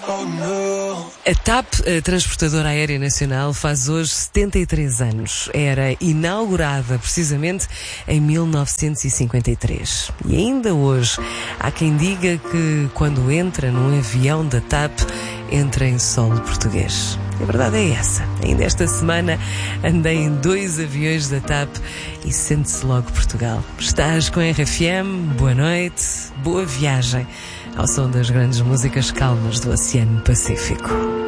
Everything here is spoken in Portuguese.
A TAP, a Transportadora Aérea Nacional, faz hoje 73 anos. Era inaugurada precisamente em 1953. E ainda hoje há quem diga que quando entra num avião da TAP, entra em solo português. A verdade é essa. Ainda esta semana andei em 2 aviões da TAP e sente-se logo Portugal. Estás com a RFM, boa noite, boa viagem ao som das grandes músicas calmas do Oceano Pacífico.